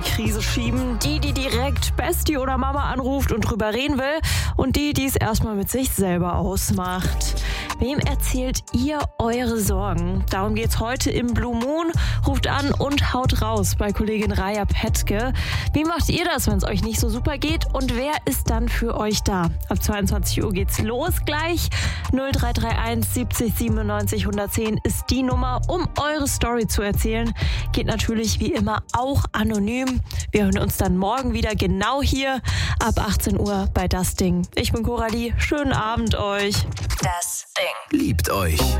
Krise schieben. Die direkt Bestie oder Mama anruft und drüber reden will. Und die es erstmal mit sich selber ausmacht. Wem erzählt ihr eure Sorgen? Darum geht's heute im Blue Moon. Ruft an und haut raus bei Kollegin Raya Petke. Wie macht ihr das, wenn es euch nicht so super geht? Und wer ist dann für euch da? Ab 22 Uhr geht's los gleich. 0331 70 97 110 ist die Nummer, um eure Story zu erzählen. Geht natürlich wie immer auch anonym. Wir hören uns dann morgen wieder genau hier ab 18 Uhr bei Das Ding. Ich bin Coralie. Schönen Abend euch. Das Ding. Liebt euch.